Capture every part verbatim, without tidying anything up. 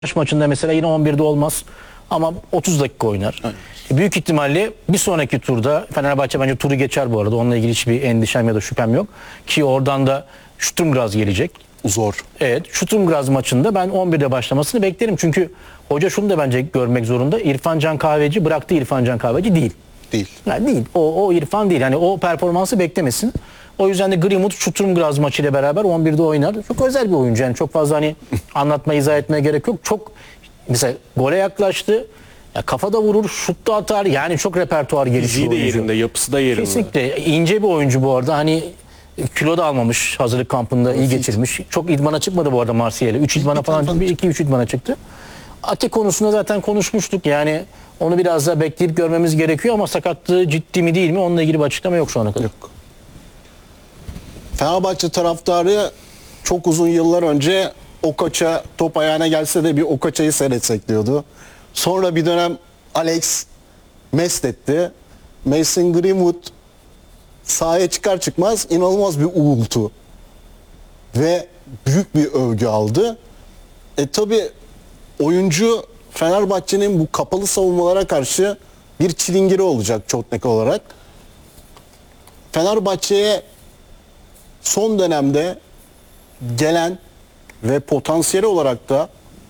Maç maçında mesela yine on birde olmaz ama otuz dakika oynar. Evet. Büyük ihtimalle bir sonraki turda Fenerbahçe bence turu geçer bu arada. Onunla ilgili hiçbir endişem ya da şüphem yok. Ki oradan da Sturm Graz gelecek. Zor. Evet, Sturm Graz maçında ben on birde başlamasını beklerim. Çünkü hoca şunu da bence görmek zorunda. İrfan Can Kahveci bıraktığı İrfan Can Kahveci değil. Değil. Yani değil. O, o İrfan değil. Yani o performansı beklemesin. O yüzden de Greenwood Sturm Graz maçıyla beraber on birde oynar. Çok özel bir oyuncu. Yani çok fazla hani anlatma, izah etmeye gerek yok. Çok mesela gole yaklaştı. Ya kafada vurur, şut da atar. Yani çok repertuar gelişiyor. Fiziği de yerinde, yapısı da yerinde. Kesinlikle. İnce bir oyuncu bu arada. Hani kilo da almamış. Hazırlık kampında iyi geçirmiş. Çok idmana çıkmadı bu arada Marsilya'yla. üç idmana falan, bir iki üç idmana çıktı. Ake konusunda zaten konuşmuştuk. Yani onu biraz daha bekleyip görmemiz gerekiyor ama sakatlığı ciddi mi değil mi? Onunla ilgili bir açıklama yok şu ana kadar. Yok. Fenerbahçe taraftarı çok uzun yıllar önce Okocha top ayağına gelse de bir Okocha'yı seyretsek diyordu. Sonra bir dönem Alex mest etti. Mason Greenwood sahaya çıkar çıkmaz inanılmaz bir uğultu ve büyük bir övgü aldı. E tabi oyuncu Fenerbahçe'nin bu kapalı savunmalara karşı bir çilingiri olacak çok net olarak. Fenerbahçe'ye son dönemde gelen ve potansiyel olarak da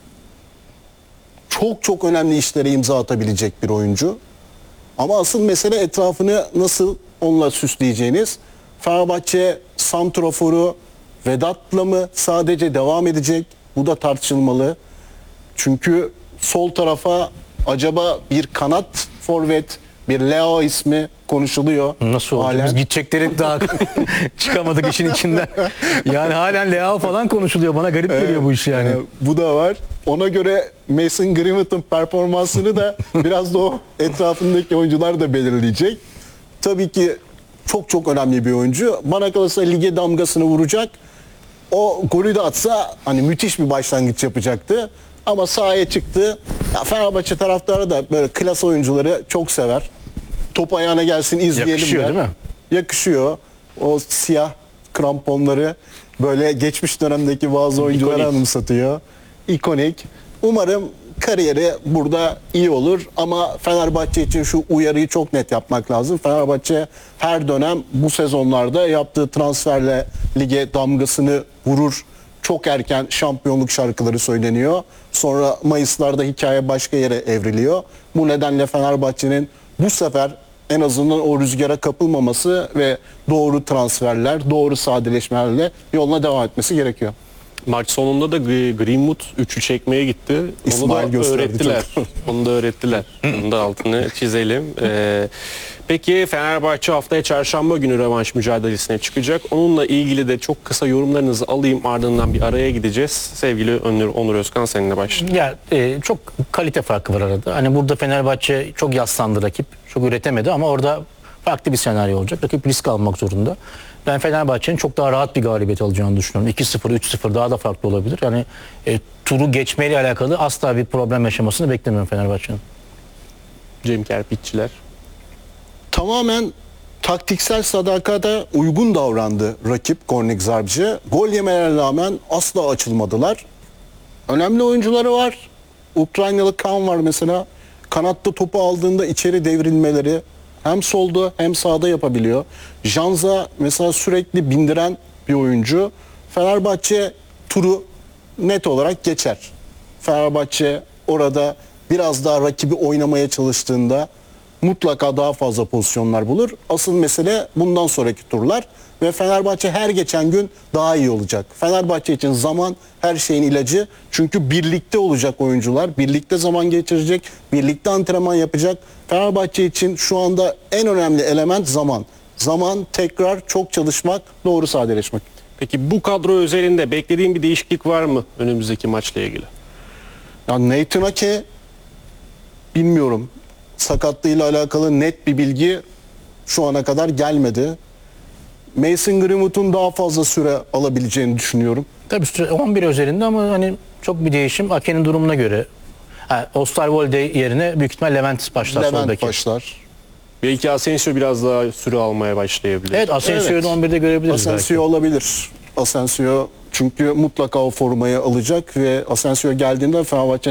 çok çok önemli işlere imza atabilecek bir oyuncu. Ama asıl mesele etrafını nasıl onunla süsleyeceğiniz. Fenerbahçe santraforu Vedat'la mı sadece devam edecek? Bu da tartışılmalı. Çünkü sol tarafa acaba bir kanat forvet, bir Leo ismi konuşuluyor. Nasıl oldu? Halen. Biz gidecekleri daha çıkamadık işin içinden. Yani halen Leao falan konuşuluyor. Bana garip geliyor bu iş yani. Ee, bu da var. Ona göre Mason Greenwood'un performansını da biraz da o etrafındaki oyuncular da belirleyecek. Tabii ki çok çok önemli bir oyuncu. Bana kalırsa lige damgasını vuracak. O golü de atsa hani müthiş bir başlangıç yapacaktı. Ama sahaya çıktı. Ya Fenerbahçe taraftarı da böyle klas oyuncuları çok sever. Top ayağına gelsin izleyelim. Yakışıyor der. değil mi? Yakışıyor. O siyah kramponları böyle geçmiş dönemdeki bazı oyunculara İkonik. anımsatıyor. İkonik. Umarım kariyeri burada iyi olur ama Fenerbahçe için şu uyarıyı çok net yapmak lazım. Fenerbahçe her dönem bu sezonlarda yaptığı transferle lige damgasını vurur. Çok erken şampiyonluk şarkıları söyleniyor. Sonra Mayıslarda hikaye başka yere evriliyor. Bu nedenle Fenerbahçe'nin bu sefer en azından o rüzgara kapılmaması ve doğru transferler, doğru sadeleşmelerle yoluna devam etmesi gerekiyor. Maç sonunda da Greenwood üçü çekmeye gitti. Onu İsmail da gösterdi öğrettiler. Onu da öğrettiler. Onu da altını çizelim. Ee, peki Fenerbahçe haftaya çarşamba günü rövanş mücadelesine çıkacak. Onunla ilgili de çok kısa yorumlarınızı alayım. Ardından bir araya gideceğiz. Sevgili Onur, Onur Özkan seninle başlayalım. Ya e, çok kalite farkı var arada. Hani burada Fenerbahçe çok yaslandı rakip. Çok üretemedi ama orada farklı bir senaryo olacak. Rakip risk almak zorunda. Ben Fenerbahçe'nin çok daha rahat bir galibiyet alacağını düşünüyorum. iki sıfır, üç sıfır daha da farklı olabilir. Yani e, turu geçmeyle alakalı asla bir problem yaşamasını beklemiyorum Fenerbahçe'nin. Cem Kerpiççiler. Tamamen taktiksel sadakata uygun davrandı rakip Kornik Zabrze. Gol yemelerine rağmen asla açılmadılar. Önemli oyuncuları var. Ukraynalı Kan var mesela. Kanatta topu aldığında içeri devrilmeleri hem solda hem sağda yapabiliyor. Janza mesela sürekli bindiren bir oyuncu. Fenerbahçe turu net olarak geçer. Fenerbahçe orada biraz daha rakibi oynamaya çalıştığında mutlaka daha fazla pozisyonlar bulur. Asıl mesele bundan sonraki turlar ve Fenerbahçe her geçen gün daha iyi olacak. Fenerbahçe için zaman her şeyin ilacı. Çünkü birlikte olacak oyuncular, birlikte zaman geçirecek, birlikte antrenman yapacak. Fenerbahçe için şu anda en önemli element zaman. Zaman, tekrar, çok çalışmak, doğru sadeleşmek. Peki bu kadro özelinde beklediğin bir değişiklik var mı önümüzdeki maçla ilgili? Yani Nathan Ake bilmiyorum. Sakatlığıyla alakalı net bir bilgi şu ana kadar gelmedi. Mason Greenwood'un daha fazla süre alabileceğini düşünüyorum. Tabii süre on bir özelinde ama hani çok bir değişim Ake'nin durumuna göre. Ha, Osterwolde yerine büyük ihtimal Levent başlar. Levent soldaki. başlar. Belki Asensio biraz daha süre almaya başlayabilir. Evet, Asensio'yu Evet. da on birde görebiliriz Asensio belki. olabilir. Asensio çünkü mutlaka o formayı alacak ve Asensio geldiğinde Fenerbahçe